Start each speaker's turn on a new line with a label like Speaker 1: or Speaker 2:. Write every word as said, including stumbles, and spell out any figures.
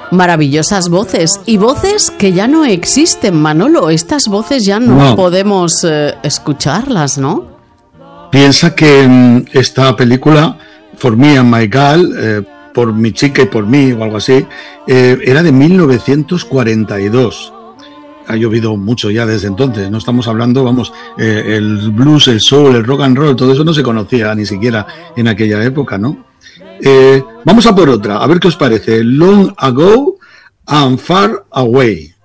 Speaker 1: Maravillosas voces, y voces que ya no existen, Manolo. Estas voces ya no, no. podemos eh, escucharlas, ¿no?
Speaker 2: Piensa que um, esta película, For Me and My Girl, eh, por mi chica y por mí, o algo así, eh, era de mil novecientos cuarenta y dos. Ha llovido mucho ya desde entonces, no estamos hablando, vamos, eh, el blues, el soul, el rock and roll, todo eso no se conocía ni siquiera en aquella época, ¿no? Eh, vamos a por otra, a ver qué os parece. Long Ago and Far Away.